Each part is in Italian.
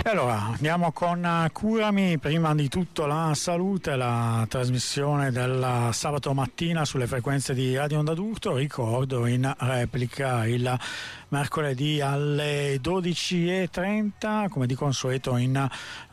Allora, andiamo con Curami. Prima di tutto la salute, la trasmissione del sabato mattina sulle frequenze di Radio Onda d'Urto. Ricordo in replica il mercoledì alle 12:30, come di consueto in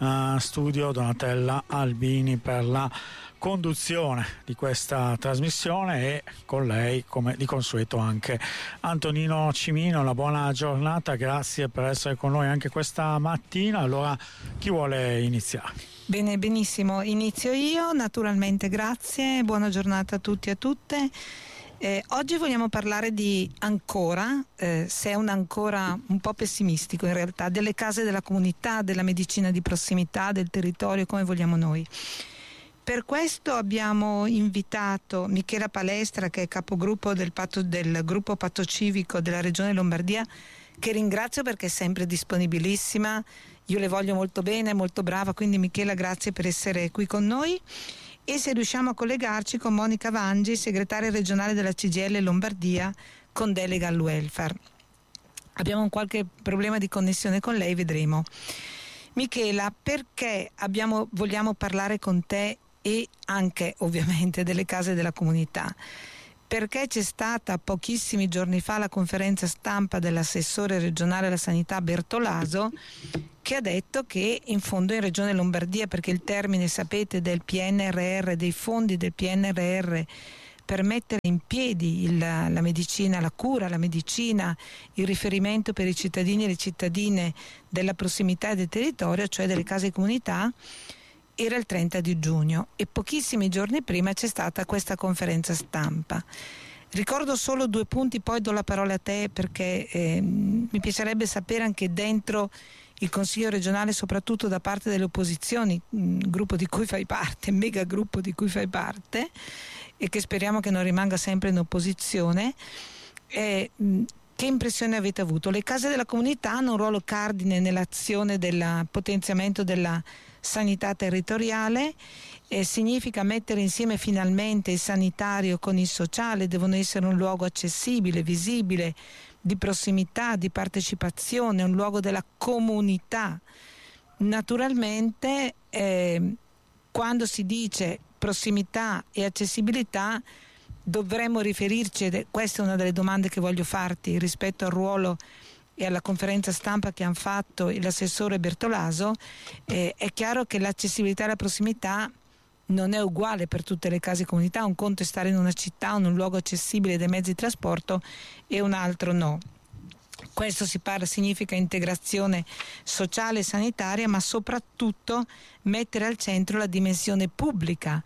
studio Donatella Albini per la conduzione di questa trasmissione e con lei come di consueto anche Antonino Cimino. Una buona giornata, grazie per essere con noi anche questa mattina. Allora, chi vuole iniziare? Bene, benissimo, inizio io, naturalmente, grazie, buona giornata a tutti e a tutte. Oggi vogliamo parlare di ancora, se è un ancora un po' pessimistico in realtà, delle case della comunità, della medicina di prossimità, del territorio, come vogliamo noi. Per questo abbiamo invitato Michela Palestra, che è capogruppo del gruppo Patto Civico della Regione Lombardia, che ringrazio perché è sempre disponibilissima. Io le voglio molto bene, è molto brava, quindi Michela, grazie per essere qui con noi. E se riusciamo a collegarci con Monica Vangi, segretaria regionale della CGIL Lombardia, con delega al welfare. Abbiamo un qualche problema di connessione con lei, vedremo. Michela, perché vogliamo parlare con te e anche ovviamente delle case della comunità? Perché c'è stata pochissimi giorni fa la conferenza stampa dell'assessore regionale alla sanità Bertolaso, che ha detto che in fondo in Regione Lombardia, perché il termine, sapete, del PNRR, dei fondi del PNRR per mettere in piedi la medicina, la cura, la medicina, il riferimento per i cittadini e le cittadine della prossimità e del territorio, cioè delle case di comunità, era il 30 di giugno e pochissimi giorni prima c'è stata questa conferenza stampa. Ricordo solo 2 punti, poi do la parola a te perché mi piacerebbe sapere anche dentro il Consiglio regionale, soprattutto da parte delle opposizioni, gruppo di cui fai parte, mega gruppo di cui fai parte e che speriamo che non rimanga sempre in opposizione, che impressione avete avuto? Le case della comunità hanno un ruolo cardine nell'azione del potenziamento della sanità territoriale, significa mettere insieme finalmente il sanitario con il sociale, devono essere un luogo accessibile, visibile, di prossimità, di partecipazione, un luogo della comunità. Naturalmente quando si dice prossimità e accessibilità dovremmo riferirci, ed questa è una delle domande che voglio farti rispetto al ruolo e alla conferenza stampa che hanno fatto l'assessore Bertolaso. È chiaro che l'accessibilità e la prossimità non è uguale per tutte le case comunità. Un conto è stare in una città o in un luogo accessibile dei mezzi di trasporto e un altro no. Questo significa integrazione sociale e sanitaria, ma soprattutto mettere al centro la dimensione pubblica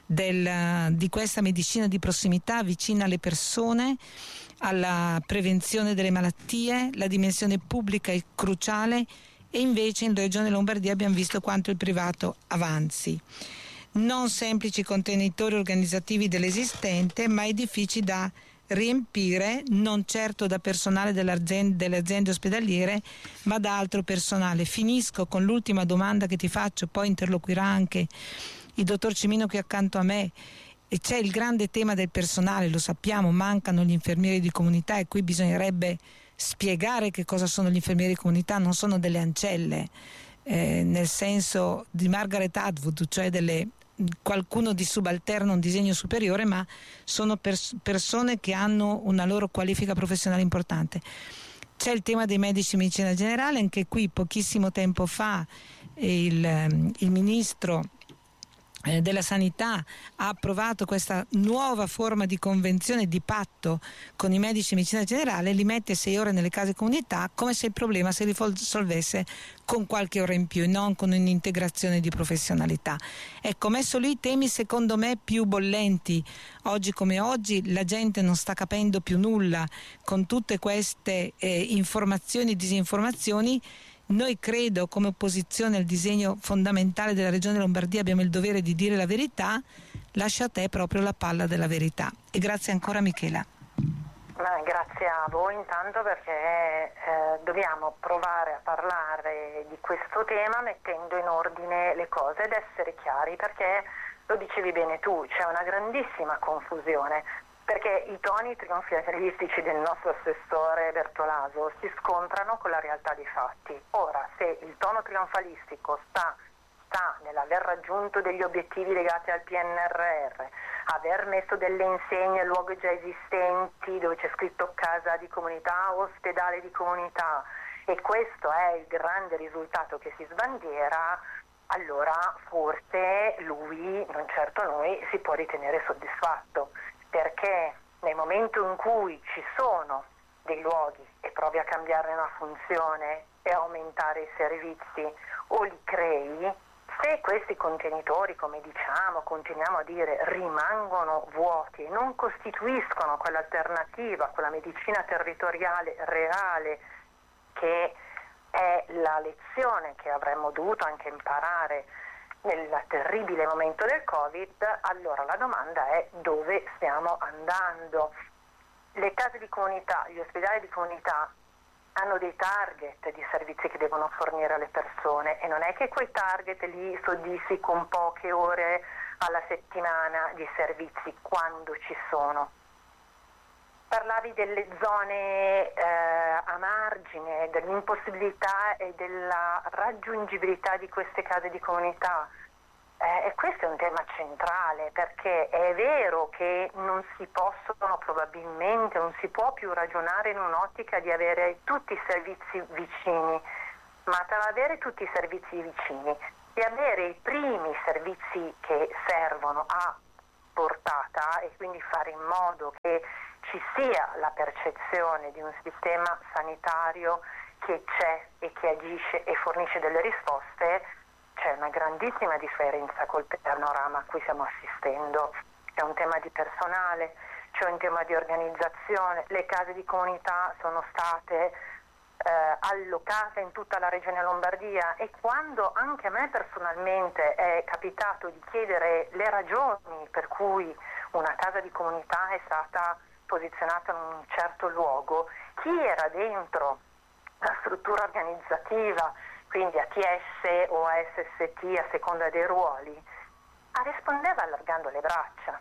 di questa medicina di prossimità vicina alle persone, alla prevenzione delle malattie. La dimensione pubblica è cruciale e invece in Regione Lombardia abbiamo visto quanto il privato avanzi. Non semplici contenitori organizzativi dell'esistente, ma edifici da riempire, non certo da personale delle aziende ospedaliere, ma da altro personale. Finisco con l'ultima domanda che ti faccio, poi interloquirà anche il dottor Cimino qui accanto a me. E c'è il grande tema del personale, lo sappiamo, mancano gli infermieri di comunità e qui bisognerebbe spiegare che cosa sono gli infermieri di comunità. Non sono delle ancelle, nel senso di Margaret Atwood, cioè qualcuno di subalterno, un disegno superiore, ma sono persone che hanno una loro qualifica professionale importante. C'è il tema dei medici di medicina generale, anche qui pochissimo tempo fa il ministro della sanità ha approvato questa nuova forma di convenzione, di patto con i medici di medicina generale, li mette 6 ore nelle case comunità, come se il problema si risolvesse con qualche ora in più e non con un'integrazione di professionalità. Ecco, messo lì i temi secondo me più bollenti. Oggi come oggi la gente non sta capendo più nulla con tutte queste informazioni e disinformazioni. Noi credo come opposizione al disegno fondamentale della Regione Lombardia abbiamo il dovere di dire la verità. Lascio a te proprio la palla della verità e grazie ancora Michela. Grazie a voi intanto perché dobbiamo provare a parlare di questo tema mettendo in ordine le cose ed essere chiari, perché lo dicevi bene tu, c'è una grandissima confusione perché i toni trionfalistici del nostro assessore Bertolaso si scontrano con la realtà dei fatti. Ora, se il tono trionfalistico sta nell'aver raggiunto degli obiettivi legati al PNRR, aver messo delle insegne a luoghi già esistenti dove c'è scritto casa di comunità o ospedale di comunità, e questo è il grande risultato che si sbandiera, allora forse lui, non certo noi, si può ritenere soddisfatto, perché nel momento in cui ci sono dei luoghi e provi a cambiarne una funzione e aumentare i servizi o li crei, se questi contenitori, come diciamo, continuiamo a dire, rimangono vuoti e non costituiscono quell'alternativa, quella medicina territoriale reale che è la lezione che avremmo dovuto anche imparare nel terribile momento del Covid, allora la domanda è: dove stiamo andando? Le case di comunità, gli ospedali di comunità hanno dei target di servizi che devono fornire alle persone, e non è che quei target li soddisfi con poche ore alla settimana di servizi quando ci sono. Parlavi delle zone a margine, dell'impossibilità e della raggiungibilità di queste case di comunità. E questo è un tema centrale, perché è vero che non si possono probabilmente, non si può più ragionare in un'ottica di avere tutti i servizi vicini, ma tra avere tutti i servizi vicini e avere i primi servizi che servono a portata, e quindi fare in modo che ci sia la percezione di un sistema sanitario che c'è e che agisce e fornisce delle risposte, c'è una grandissima differenza col panorama a cui stiamo assistendo. C'è un tema di personale, c'è un tema di organizzazione, le case di comunità sono state allocate in tutta la regione Lombardia, e quando anche a me personalmente è capitato di chiedere le ragioni per cui una casa di comunità è stata posizionata in un certo luogo, chi era dentro la struttura organizzativa, quindi ATS o ASST a seconda dei ruoli, rispondeva allargando le braccia,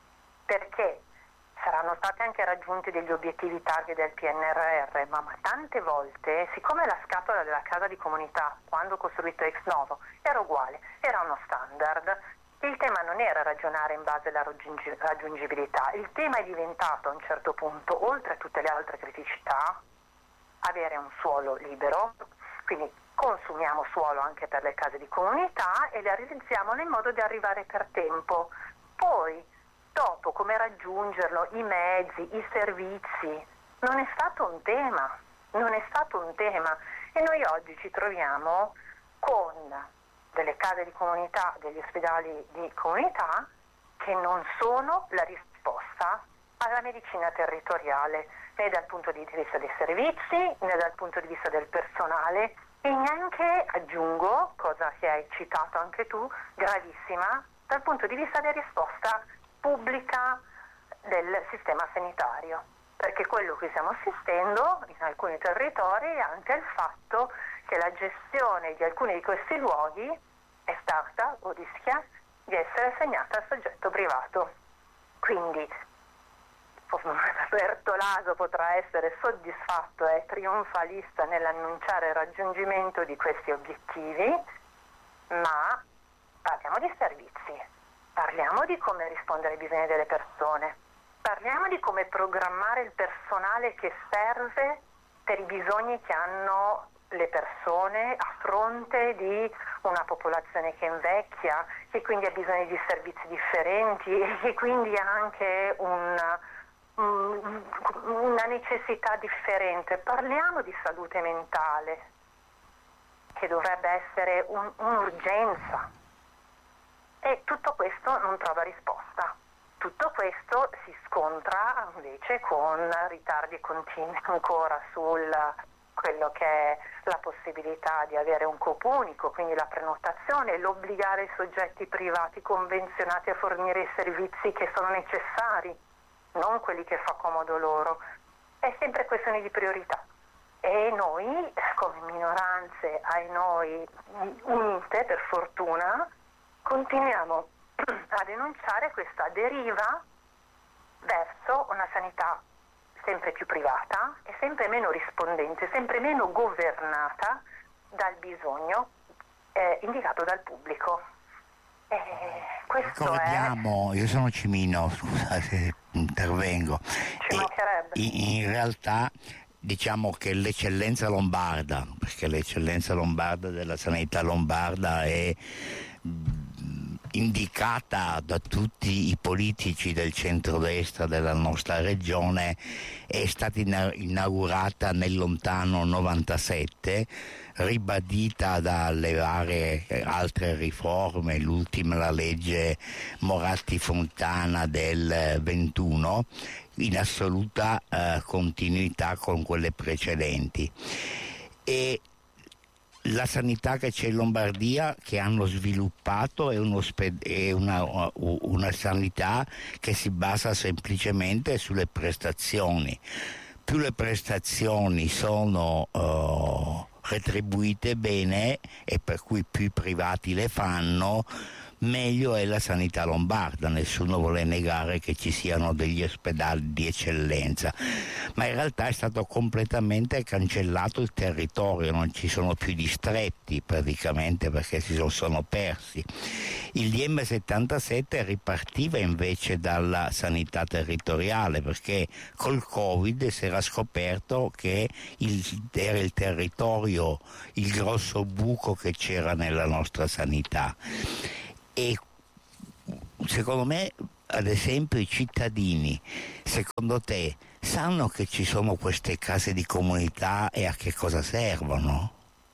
perché saranno stati anche raggiunti degli obiettivi target del PNRR, ma tante volte, siccome la scatola della casa di comunità, quando costruito ex novo, era uguale, era uno standard, il tema non era ragionare in base alla raggiungibilità, il tema è diventato a un certo punto, oltre a tutte le altre criticità, avere un suolo libero, quindi consumiamo suolo anche per le case di comunità e le realizziamo nel modo di arrivare per tempo. Poi, dopo, come raggiungerlo, i mezzi, i servizi, non è stato un tema, e noi oggi ci troviamo con delle case di comunità, degli ospedali di comunità che non sono la risposta alla medicina territoriale, né dal punto di vista dei servizi, né dal punto di vista del personale, e neanche, aggiungo, cosa che hai citato anche tu, gravissima, dal punto di vista della risposta pubblica del sistema sanitario, perché quello che stiamo assistendo in alcuni territori è anche il fatto che la gestione di alcuni di questi luoghi è stata o rischia di essere assegnata al soggetto privato. Quindi Bertolaso potrà essere soddisfatto e trionfalista nell'annunciare il raggiungimento di questi obiettivi, ma parliamo di servizi, parliamo di come rispondere ai bisogni delle persone, parliamo di come programmare il personale che serve per i bisogni che hanno le persone a fronte di una popolazione che invecchia, che quindi ha bisogno di servizi differenti e che quindi ha anche una necessità differente. Parliamo di salute mentale, che dovrebbe essere un'urgenza, e tutto questo non trova risposta. Tutto questo si scontra invece con ritardi continui ancora sul quello che è la possibilità di avere un COP unico, quindi la prenotazione, l'obbligare i soggetti privati convenzionati a fornire i servizi che sono necessari, non quelli che fa comodo loro. È sempre questione di priorità, e noi come minoranze, ai noi unite per fortuna, continuiamo a denunciare questa deriva verso una sanità sempre più privata e sempre meno rispondente, sempre meno governata dal bisogno indicato dal pubblico. Questo Ricordiamo, io sono Cimino, scusa se intervengo. Ci mancherebbe. In realtà diciamo che l'eccellenza lombarda, perché l'eccellenza lombarda della sanità lombarda è indicata da tutti i politici del centrodestra della nostra regione, è stata inaugurata nel lontano 97, ribadita dalle varie altre riforme, l'ultima la legge Moratti-Fontana del 21, in assoluta continuità con quelle precedenti. E la sanità che c'è in Lombardia, che hanno sviluppato, è una sanità che si basa semplicemente sulle prestazioni. Più le prestazioni sono retribuite bene, e per cui più i privati le fanno, meglio è la sanità lombarda. Nessuno vuole negare che ci siano degli ospedali di eccellenza, ma in realtà è stato completamente cancellato il territorio, non ci sono più distretti praticamente, perché si sono persi. Il DM77 ripartiva invece dalla sanità territoriale, perché col Covid si era scoperto che era il territorio il grosso buco che c'era nella nostra sanità. E secondo me, ad esempio, i cittadini, secondo te, sanno che ci sono queste case di comunità e a che cosa servono?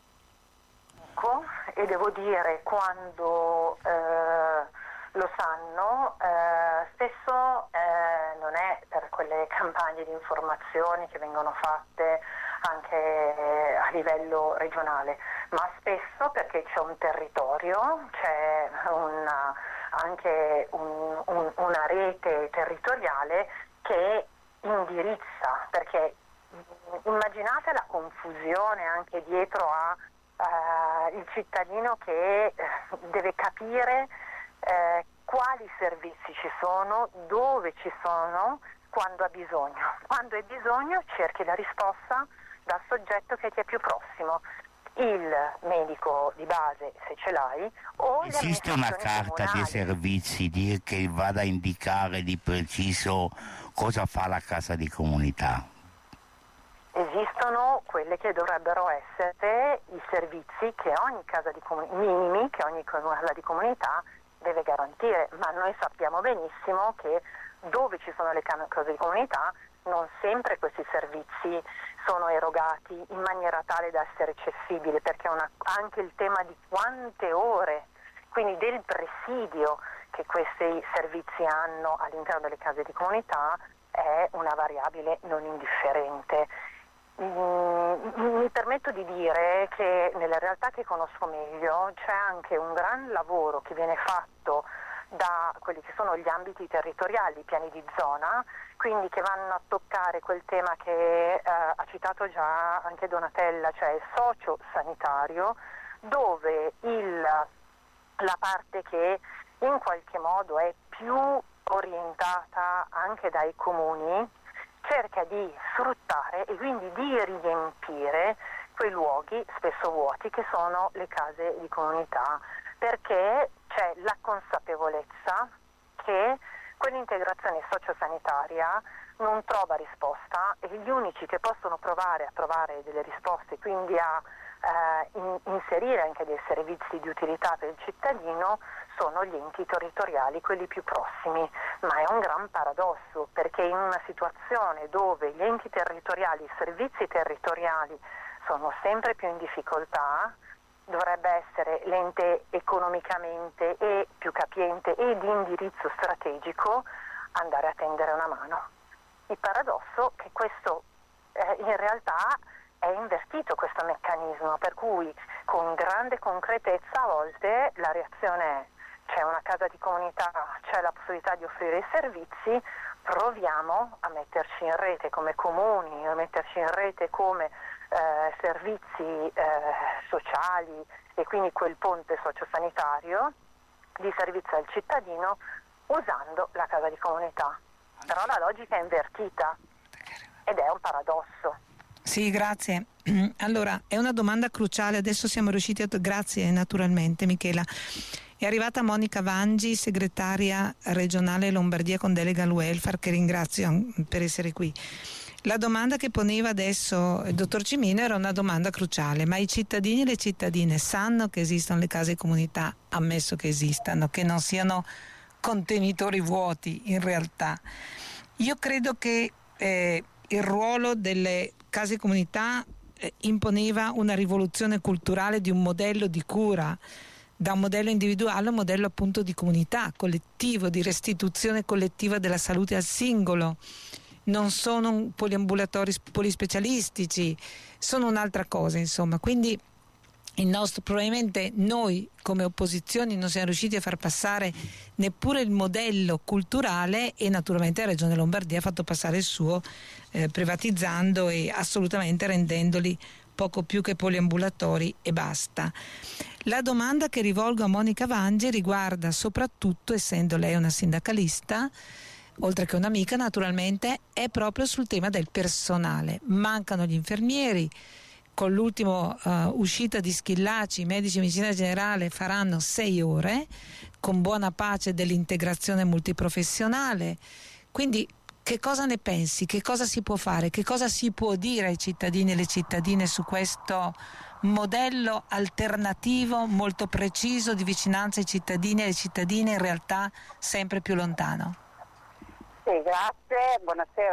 E devo dire, quando lo sanno, spesso non è per quelle campagne di informazione che vengono fatte anche a livello regionale, ma spesso perché c'è un territorio, c'è anche una rete territoriale che indirizza, perché immaginate la confusione anche dietro il cittadino che deve capire quali servizi ci sono, dove ci sono, quando ha bisogno. Quando hai bisogno cerchi la risposta dal soggetto che ti è più prossimo, il medico di base se ce l'hai, o esiste una carta comunali. dei servizi che vada a indicare di preciso cosa fa la casa di comunità? Esistono quelle che dovrebbero essere i servizi che ogni casa di minimi che ogni casa di comunità deve garantire, ma noi sappiamo benissimo che dove ci sono le case di comunità non sempre questi servizi sono erogati in maniera tale da essere accessibili, perché anche il tema di quante ore, quindi del presidio che questi servizi hanno all'interno delle case di comunità, è una variabile non indifferente. Mi permetto di dire che nelle realtà che conosco meglio c'è anche un gran lavoro che viene fatto da quelli che sono gli ambiti territoriali, i piani di zona, quindi che vanno a toccare quel tema che ha citato già anche Donatella, cioè il socio-sanitario, dove la parte che in qualche modo è più orientata anche dai comuni cerca di sfruttare e quindi di riempire quei luoghi spesso vuoti che sono le case di comunità, perché c'è la consapevolezza che quell'integrazione sociosanitaria non trova risposta e gli unici che possono provare a trovare delle risposte, quindi a inserire anche dei servizi di utilità per il cittadino, sono gli enti territoriali, quelli più prossimi, ma è un gran paradosso, perché in una situazione dove gli enti territoriali, i servizi territoriali sono sempre più in difficoltà, dovrebbe essere l'ente economicamente e più capiente e di indirizzo strategico andare a tendere una mano. Il paradosso è che questo in realtà è invertito, questo meccanismo, per cui con grande concretezza a volte la reazione è: c'è una casa di comunità, c'è la possibilità di offrire i servizi, proviamo a metterci in rete come comuni, a metterci in rete come servizi sociali e quindi quel ponte sociosanitario di servizio al cittadino usando la casa di comunità. però la logica è invertita ed è un paradosso. Sì, grazie. Allora, è una domanda cruciale, adesso siamo riusciti grazie naturalmente Michela. È arrivata Monica Vangi, segretaria regionale Lombardia con delega al welfare, che ringrazio per essere qui. La domanda che poneva adesso il dottor Cimino era una domanda cruciale: ma i cittadini e le cittadine sanno che esistono le case comunità, ammesso che esistano, che non siano contenitori vuoti in realtà? Io credo che il ruolo delle case comunità imponeva una rivoluzione culturale di un modello di cura, da un modello individuale a un modello appunto di comunità, collettivo, di restituzione collettiva della salute al singolo. Non sono poliambulatori polispecialistici, sono un'altra cosa, insomma. Quindi probabilmente noi come opposizioni non siamo riusciti a far passare neppure il modello culturale, e naturalmente la Regione Lombardia ha fatto passare il suo, privatizzando e assolutamente rendendoli poco più che poliambulatori e basta. La domanda che rivolgo a Monica Vangi riguarda soprattutto, essendo lei una sindacalista, oltre che un'amica naturalmente, è proprio sul tema del personale. Mancano gli infermieri. Con l'ultima uscita di Schillaci, i medici di medicina generale faranno 6 ore, con buona pace dell'integrazione multiprofessionale. Quindi che cosa ne pensi? Che cosa si può fare? Che cosa si può dire ai cittadini e alle cittadine su questo modello alternativo molto preciso di vicinanza ai cittadini e alle cittadine, in realtà sempre più lontano? Sì, grazie, buonasera